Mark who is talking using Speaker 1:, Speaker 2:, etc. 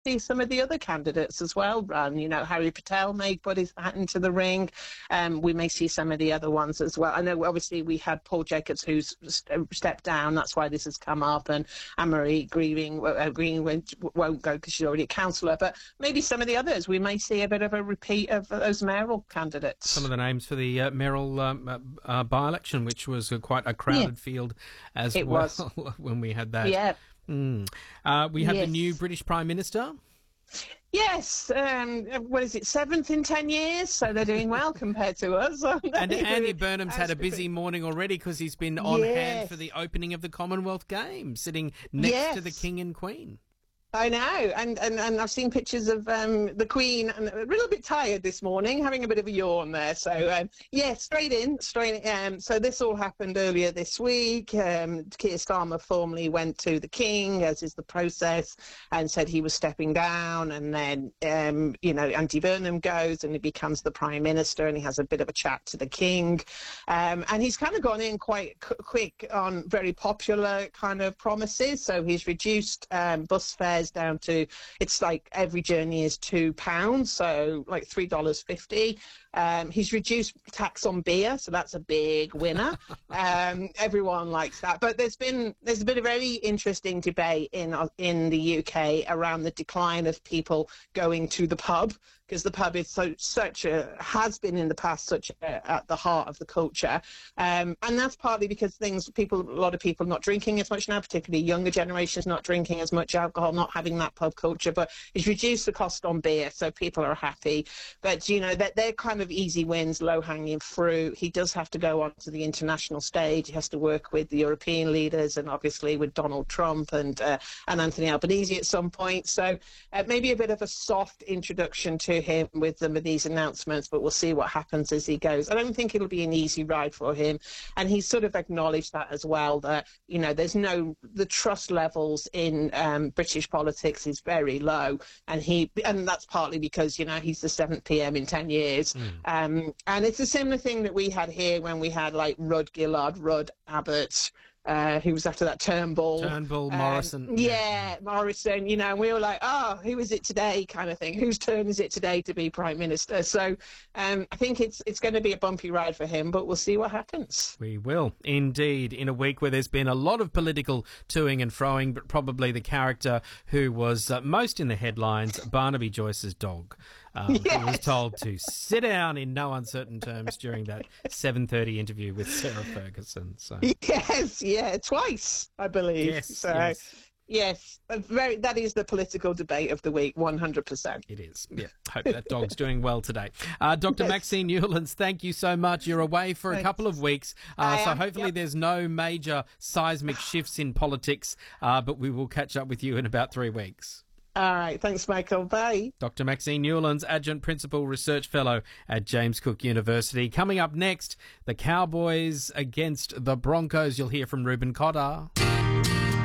Speaker 1: see some of the other candidates as well run. You know, Harry Patel may put his hat into the ring. We may see some of the other ones as well. I know, obviously, we had Paul Jacobs, who's stepped down. That's why this has come up. And Anne-Marie Greenwich won't go because she's already a councillor. But maybe some of the others, we may see a bit of a repeat of those mayoral candidates.
Speaker 2: Some of the names for the mayoral by-election, which was quite a crowded field as
Speaker 1: it
Speaker 2: well
Speaker 1: was.
Speaker 2: when we had that.
Speaker 1: Yeah.
Speaker 2: We have the new British Prime Minister.
Speaker 1: Yes, what is it, 7th in 10 years? So they're doing well compared to us.
Speaker 2: And Andy Burnham's had a busy morning already because he's been on hand for the opening of the Commonwealth Games, sitting next to the King and Queen.
Speaker 1: I know, and I've seen pictures of the Queen, and a little bit tired this morning, having a bit of a yawn there. So, straight in. So this all happened earlier this week. Keir Starmer formally went to the King, as is the process, and said he was stepping down. And then, Andy Burnham goes and he becomes the Prime Minister, and he has a bit of a chat to the King. And he's kind of gone in quite quick on very popular kind of promises. So he's reduced bus fares down to, it's like every journey is £2, so like $3.50. He's reduced tax on beer, so that's a big winner. Everyone likes that. But there's been a very interesting debate in the UK around the decline of people going to the pub, because the pub is has been in the past at the heart of the culture, and that's partly because a lot of people not drinking as much now, particularly younger generations not drinking as much alcohol, not having that pub culture. But it's reduced the cost on beer, so people are happy. But that they're kind of easy wins, low-hanging fruit. He does have to go on to the international stage. He has to work with the European leaders and obviously with Donald Trump and Anthony Albanese at some point. So maybe a bit of a soft introduction to him with some of these announcements, but we'll see what happens as he goes. I don't think it'll be an easy ride for him, and he's sort of acknowledged that as well, that the trust levels in British politics is very low, and that's partly because he's the 7th PM in 10 years. And it's a similar thing that we had here when we had like Rudd Gillard, Rudd Abbott, who was after that Turnbull,
Speaker 2: Morrison.
Speaker 1: Morrison, and we were like, who is it today kind of thing? Whose turn is it today to be Prime Minister? So I think it's going to be a bumpy ride for him, but we'll see what happens.
Speaker 2: We will, indeed, in a week where there's been a lot of political toing and froing, but probably the character who was most in the headlines, Barnaby Joyce's dog, who was told to sit down in no uncertain terms during that 7:30 interview with Sarah Ferguson. So.
Speaker 1: Yes, twice, I believe. Yes, that is the political debate of the week, 100%.
Speaker 2: It is. Yeah, hope that dog's doing well today. Dr. Maxine Newlands, thank you so much. You're away for a couple of weeks, so hopefully there's no major seismic shifts in politics, but we will catch up with you in about 3 weeks.
Speaker 1: All right, thanks, Michael. Bye.
Speaker 2: Dr. Maxine Newlands, Adjunct Principal Research Fellow at James Cook University. Coming up next, the Cowboys against the Broncos. You'll hear from Ruben Cotter.